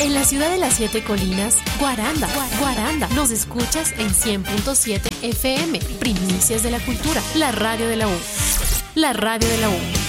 En la ciudad de las 7 colinas, Guaranda. Nos escuchas en 100.7 FM, Primicias de la Cultura, la radio de la U. La radio de la U.